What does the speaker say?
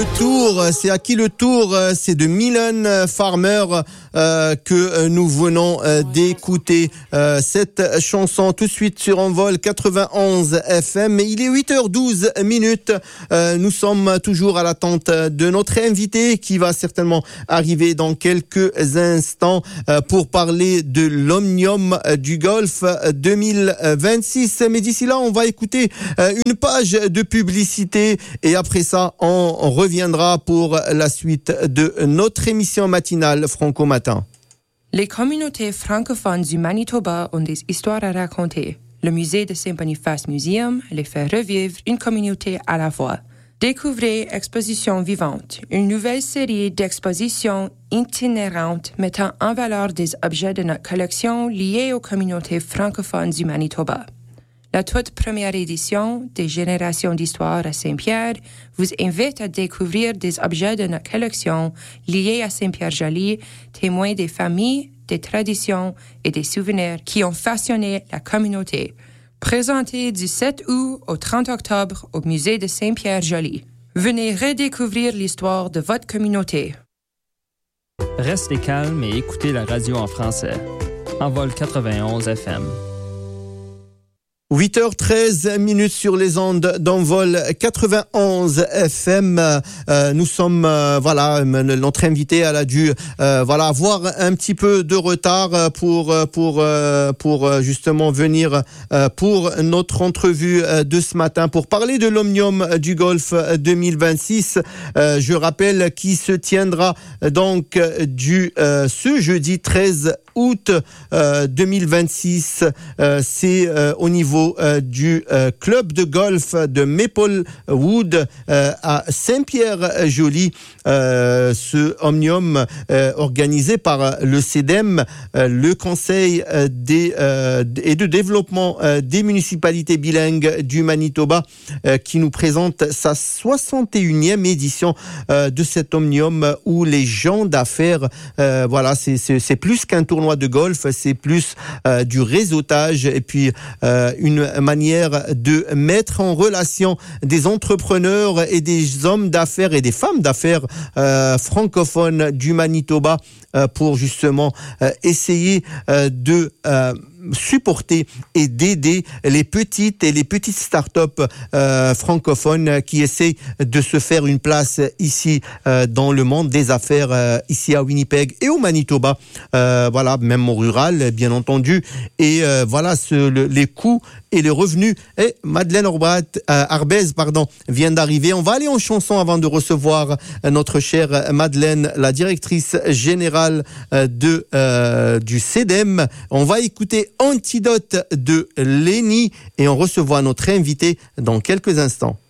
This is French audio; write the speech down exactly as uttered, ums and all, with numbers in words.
tour, c'est à qui le tour, c'est de Mylon Farmer euh, que nous venons euh, d'écouter euh, cette chanson tout de suite sur Envol quatre-vingt-onze F M. Il est huit heures douze minutes. Euh, nous sommes toujours à l'attente de notre invité qui va certainement arriver dans quelques instants euh, pour parler de l'Omnium du Golf deux mille vingt-six. Mais d'ici là, on va écouter euh, une page de publicité et après ça, on reviendra pour la suite de notre émission matinale Franco Matin. Les communautés francophones du Manitoba ont des histoires à raconter. Le musée de Saint-Boniface Museum les fait revivre une communauté à la fois. Découvrez Exposition Vivante, une nouvelle série d'expositions itinérantes mettant en valeur des objets de notre collection liés aux communautés francophones du Manitoba. La toute première édition des Générations d'Histoire à Saint-Pierre vous invite à découvrir des objets de notre collection liés à Saint-Pierre-Joli, témoins des familles, des traditions et des souvenirs qui ont façonné la communauté. Présenté du sept août au trente octobre au musée de Saint-Pierre-Joli. Venez redécouvrir l'histoire de votre communauté. Restez calme et écoutez la radio en français. Envol quatre-vingt-onze F M. huit heures treize minutes sur les ondes d'Envol quatre-vingt-onze F M. Euh, nous sommes, euh, voilà, notre invité, elle a dû, euh, voilà, avoir un petit peu de retard pour, pour, euh, pour justement venir euh, pour notre entrevue de ce matin pour parler de l'Omnium du Golf deux mille vingt-six. Euh, je rappelle qu'il se tiendra donc du euh, ce jeudi treize août euh, deux mille vingt-six. Euh, c'est euh, au niveau Euh, du euh, club de golf de Maplewood euh, à Saint-Pierre-Joli. Euh, ce Omnium euh, organisé par le C E D E M, euh, le Conseil euh, des, euh, et de développement euh, des municipalités bilingues du Manitoba, euh, qui nous présente sa soixante et unième édition euh, de cet Omnium où les gens d'affaires, euh, voilà, c'est, c'est, c'est plus qu'un tournoi de golf, c'est plus euh, du réseautage et puis euh, une une manière de mettre en relation des entrepreneurs et des hommes d'affaires et des femmes d'affaires euh, francophones du Manitoba euh, pour justement euh, essayer euh, de euh, supporter et d'aider les petites et les petites startups euh, francophones qui essayent de se faire une place ici euh, dans le monde des affaires euh, ici à Winnipeg et au Manitoba, euh, voilà, même au rural bien entendu. Et euh, voilà ce, le, les coûts et les revenus. Et Madeleine Arbaz, euh, Arbez pardon, vient d'arriver. On va aller en chanson avant de recevoir euh, notre chère Madeleine, la directrice générale euh, de euh, du C E D E M. On va écouter Antidote de Lenny et on recevra notre invité dans quelques instants.